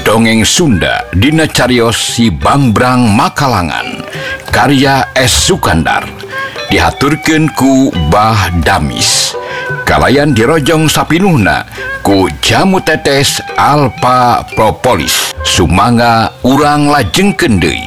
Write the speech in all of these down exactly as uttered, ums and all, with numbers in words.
Dongeng Sunda dina cariyos Si Bangbrang Makalangan karya S. Sukandar dihaturkeun ku Bah Damis kalayan dirojong sapinuhna ku Jamu Tetes Alpha Propolis sumangga urang lajengkeun deui.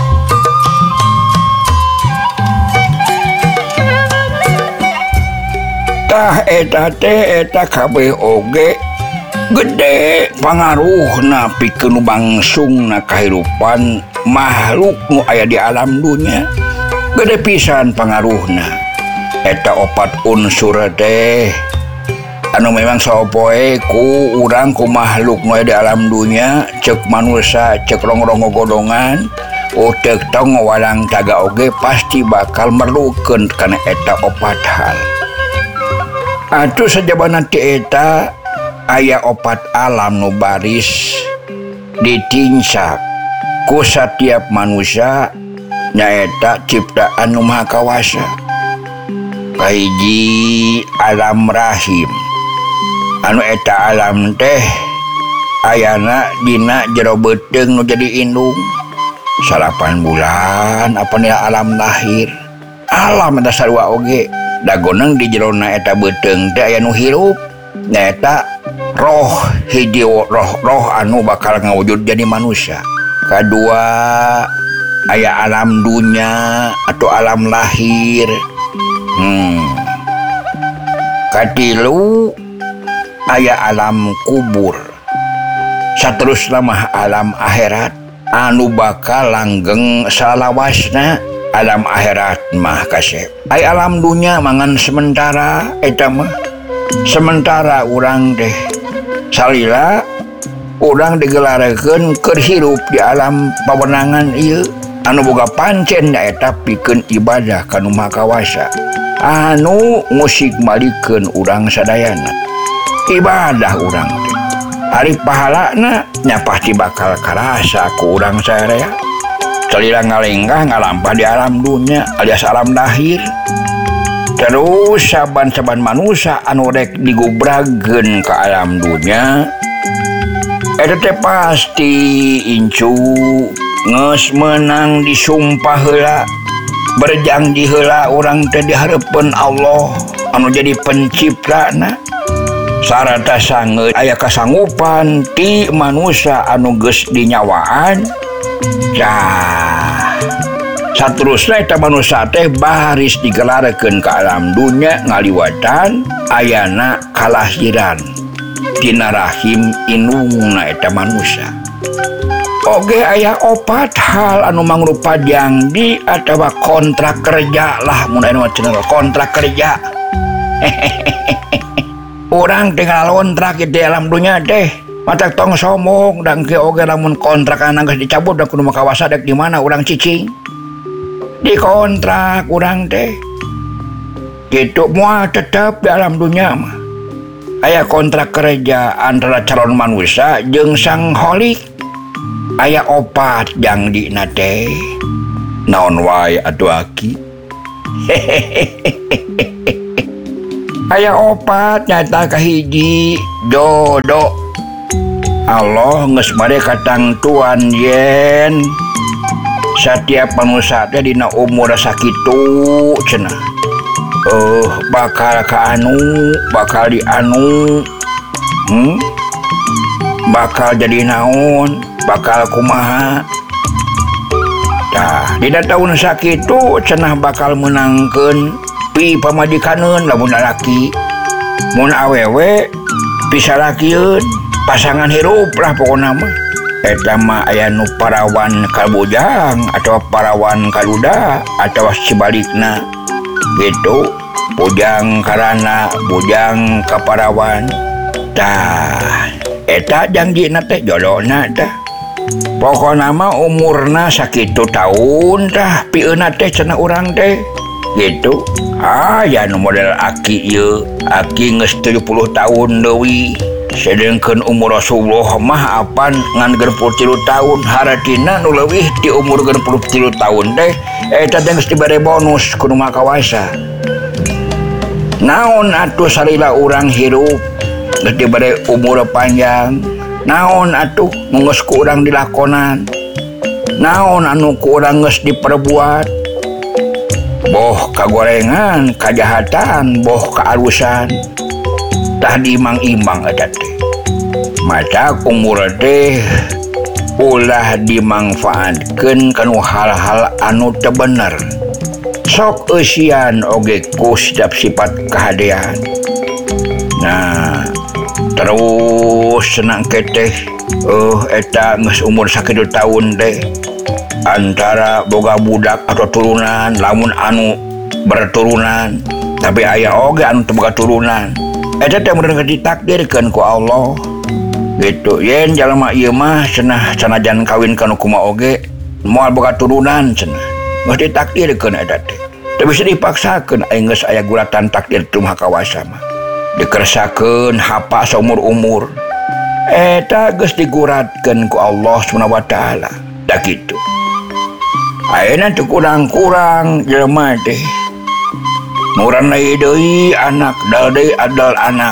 Tah eta teh eta kabeh oge gede pangaruhna pikeun bangsungna kahirupan makhluk nu aya di alam dunya. Gede pisan pangaruhna eta opat unsur teh anu memang sapoe ku urang ku makhluk nu aya di alam dunya, cek manusia cek rong-rong godongan utek tong walang taga oge pasti bakal merlukeun kana eta opat hal. Atuh sajabana ti eta aya opat alam nu baris ditinsak ku satiap manusia nyaeta ciptaan nu maha kawasa. Kahiji alam rahim anu eta alam teh ayana dina jero beuteung nu jadi indung salapan bulan apa nih alam lahir. Alam eta sarua oge dagoneng di jerona eta beuteung teh aya nu hirup nyaeta roh hiji roh roh anu bakal ngawujud jadi manusia. Kadua aya alam dunya atau alam lahir. hmm. Katilu aya alam kubur. Saterusna mah alam akhirat anu bakal langgeng salawasna. Alam akhirat mah kasep aya alam dunya mangan sementara eta mah sementara urang teh salila urang digelarekeun keur hirup di alam pawenangan ieu anu boga pancen nyaeta pikeun ibadah ka Nu Maha Kawasa anu musik malikeun urang sadayana. Ibadah urang teh ari pahalana nya pasti bakal karasa ku urang saarea salila ngalenggah ngalampah di alam dunya alias alam lahir. Terus saban-saban manusia anu rek digubrageun ke alam dunya eta teh pasti incu geus meunang disumpah heula berjanji heula urang teh di hareupeun Allah anu jadi penciptana sarata sangeut aya kasanggupan ti manusia anu geus dinyawaan. Cah saterusna eta manusia teh baris digelarekeun ka alam dunya ngaliwatan ayana kalahiran tina rahim indungna eta manusia. Oge aya opat hal anu mangrupa jangdi atawa kontrak kerja lah mun anu cenah kontrak kerja. Urang tinggal kontrak di alam dunya teh mata tong sombong dan ke oge lamun kontrak anak geus dicabut da kudu makawasa dek di mana urang cicing di kontrak urang teh kitu moal tetep di alam dunya mah aya kontrak kerja antara calon manusia jeung sang holik. Aya opat jangdina teh naon wae atuh aki. Aya opat nyata kahiji jodoh. Allah geus bade katangtuan yen setiap manusia teh dina umur sakitu cenah uh, bakal ka anu bakal di anu hmm? bakal jadi naon bakal kumaha. Tah dina taun sakitu cenah bakal menangkeun pi pamajikaneun lamun lalaki mun awewe pisalakieun pasangan hirup lah pokona mah eta mah aya nu parawan ka bujang atau parawan ka duda atau sebalikna gitu bujang karana bujang ka parawan. Tah eta janjina teh jodohna teh pokona mah umurna sakitu taun tah pieuna teh cenah urang teh gitu. Aya nu model aki ieu aki geus tujuh puluh tahun leuwih sedengkeun umur Rasulullah mah apan ngan genep puluh tilu tahun haratina nu leuwih di umur genep puluh tilu tahun teh eta teh geus dibere bonus ku Nu Maha Kawasa. Naon atuh salila urang hirup geus dibere umur panjang naon atuh geus ku urang dilakonan, naon anu ku urang geus diperbuat, boh kagorengan kajahatan, boh kaalusan tah diimang-imang eta teh. Matak umur teh ulah dimangfaatkeun kanu hal-hal anu teu bener. Sok eusian oge ku setiap sifat kahadean. Nah, terus senang keteh uh, eta geus umur sakitu tahun teh antara boga budak atau turunan, lamun anu berturunan tapi aya oge anu teu boga turunan, eta teh meureun ditakdirkeun ku Allah gitu. Yen jalma ieu mah cenah sanajan kawin kanu kumaha oge moal boga turunan cenah geus ditakdirkeun eta teh, teu bisa dipaksakeun. Aya geus aya guratan takdir tu Maha Kawasa mah dikeresakeun hapa saumur-umur, eta geus diguratkeun ku Allah Subhanahu wa taala. Da kitu ayeuna teu kurang-kurang jelema teh nuran deui anak dal deui adal anak,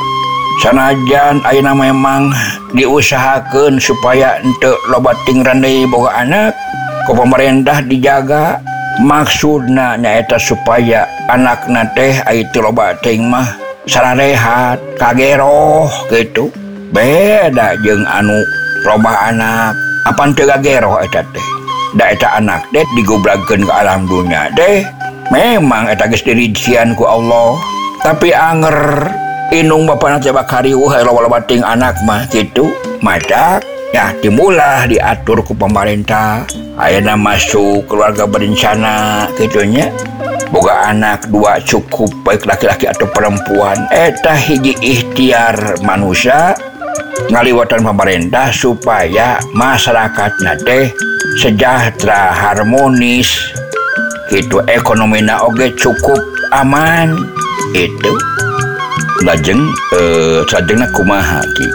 sanajan ayeuna memang diusahakeun supaya henteu loba tingran deui boga anak ku pemerintah dijaga. Maksudna nyaeta supaya anakna teh aya teu loba teuing mah sararehat kageroh gitu. Beda jeung anu loba anak apan teu gageroh eta teh. Da eta anak teh digoblakeun ka alam dunya teh memang eta geus dirijian ku Allah, tapi anger inung bapana teh bakarieuh loba-loba ting anak mah kitu. Matak ya dimulah diatur ku pemerintah, ayeuna masuk keluarga berencana kitunya, boga anak dua cukup baik laki-laki atau perempuan. Eta hiji ikhtiar manusia ngaliwatan pemerintah supaya masyarakatna teh sejahtera, harmonis gitu, ekonomina oge cukup aman itu. Lajeng eh sajengna kumaha ki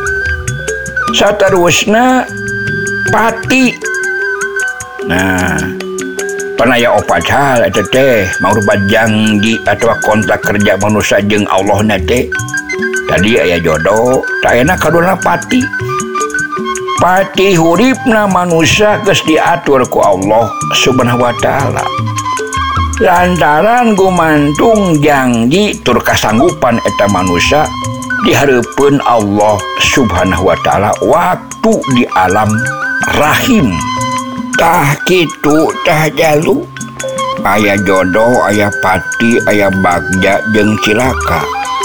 saterusna pati. Nah, panaya opat hal eta teh mangrupa janji atau kontrak kerja manusia jeung Allah na teh. Tadi aya jodoh, tayana kaduna pati. Pati huripna manusia geus diatur ku Allah Subhanahu wa taala. Lantaran gumantung janji tur kasanggupan eta manusia dihareupeun Allah Subhanahu wa taala waktu di alam rahim. Tah kitu tah jalu aya jodoh, aya pati, aya bagja jeung cilaka.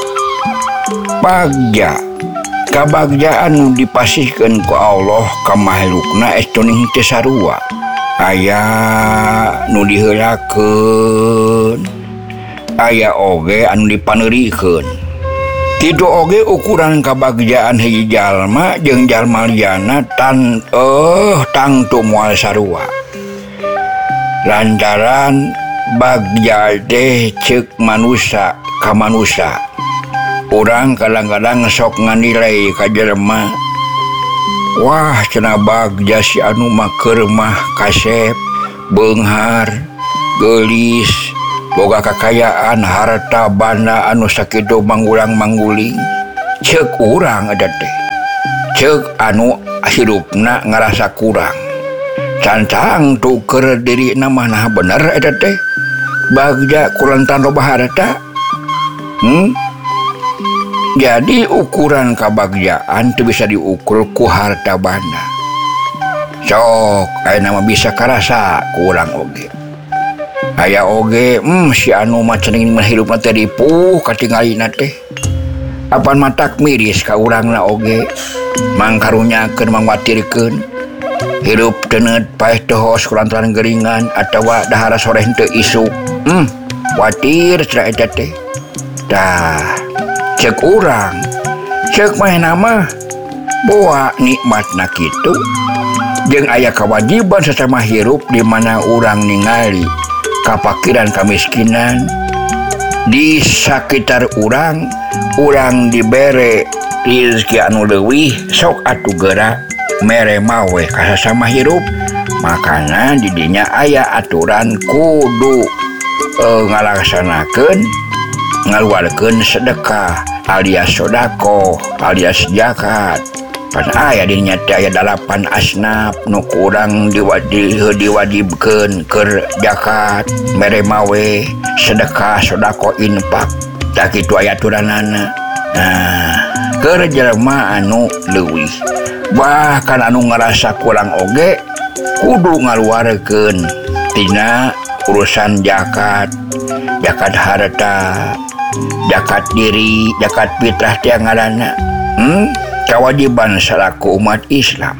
Bagja kabagjaan nu dipasihkeun ku Allah ka makhlukna estoning teu sarua. Aya nu diheulakeun, aya oge anu dipaneurikeun. Kitu oge ukuran kabagjaan hiji jalma jeung jalma liyana tan eh tangtu moal sarua. Lantaran bagja teh ceuk manusia ka manusia. Urang kadang-kadang sok nganilai ka jelema, wah cenah bagja si anu mah keur mah kasep, beunghar, geulis, boga kakayaan harta banda anu sakitu manggulang-mangguling. Ceuk urang ada teh, ceuk anu hirupna ngarasa kurang. Cancang tuker dirina mah nah bener eta teh. Bagja kulantan loba harta. Hmm? Jadi ukuran kabagjaan teu bisa diukur ku harta banda. Sok ayeuna mah bisa karasa ku urang oge. Aya oge hmm, si anu mah cenah hirupna teh ripuh katingalina teh. Apan matak miris ka urangna oge, mangkarunyakeun mangwatirkeun hirup teu neut paeh teu hos kulantaran geuringan atawa dahara sore henteu isuk. Hmm, watir cenah eta teh. Tah ceuk urang, ceuk mahena mah boa nikmatna kitu. Jeung aya kewajiban sesama hirup di mana urang ningali kapakiran kamiskinan di sakitar urang, urang dibere rezeki anu leuwih, sok atuh geura mere mawe ka sasama hirup. Makana di dinya aya aturan kudu e, ngalaksanakeun ngaluarkeun sedekah alias sodako alias zakat dalapan aya dinya teh aya dalapan asnaf nu kurang diwadi diwajibkeun keur zakat mere mawe sedekah sedekah infak tak kitu aya aturanana. Nah keur jelema anu leuwih bahkan anu ngarasa kurang oge kudu ngaluarkeun tina urusan zakat, zakat harta, zakat diri, zakat fitrah teh ngaranna. Hmm? Kewajiban salaku umat Islam.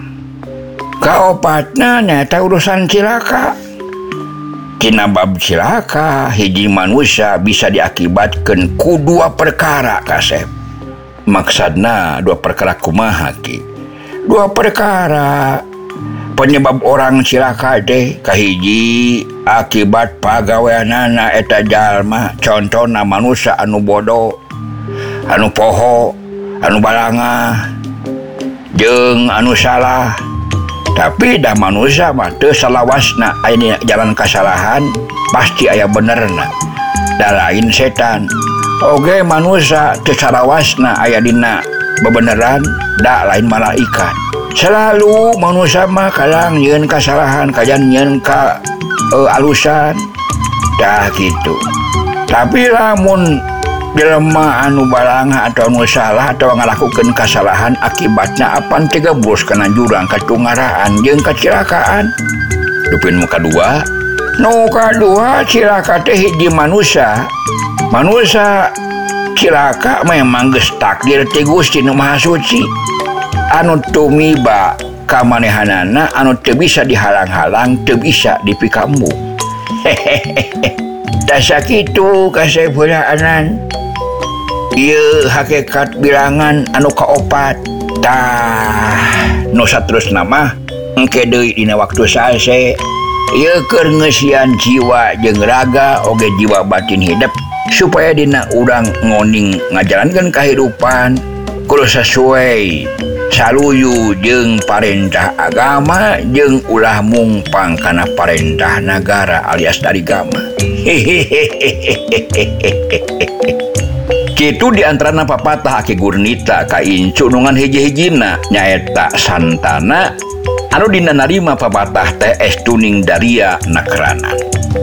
Kaopatna nyaeta urusan cilaka. Tina bab cilaka hiji manusia bisa diakibatkeun ku dua perkara kasep. Maksudna dua perkara kumaha ki? Dua perkara penyebab orang cilaka teh kahiji akibat pagaweanana eta jalma, contohna manusia anu bodoh, anu poho, anu balanga, jeung anu salah. Tapi dah manusia mah teu salawasna aya jalan kasalahan pasti aya benerna. Da lain setan. Oge manusia teu salawasna aya dina bebeneran da lain malaikat. Selalu manusia mah kadang nyieun kasalahan, kadang nyieun ka uh, alusan dah gitu. Tapi lamun jelema anu balanga atau anu salah atau ngalakukeun kasalahan akibatna apan tegebrus kana jurang katungaraan jeung kecelakaan. Dupin muka dua nu kadua cilaka teh hiji manusia manusia cilaka memang geus takdir ti Gusti Nu Maha Suci anu tumiba ka manehanana anu teu bisa dihalang-halang, teu bisa dipikambu. Hehehe. Da sakitu kasepulaanan ieu hakikat bilangan anu kaopat. Tah nu saterusna mah engke deui dina waktu salse ieu keur ngeusian jiwa jeung raga oge jiwa batin hidup supaya dina urang ngoning ngajalankeun kahidupan kudu sesuai saluyu jeung parentah agama jeung ulah mungpang kana parentah nagara alias dari agama. Kitu diantarana papatah Aki Gurnita ka incu nungan hiji-hijina nyaeta santana anu dina narima papatah teh estuning daria nakranan.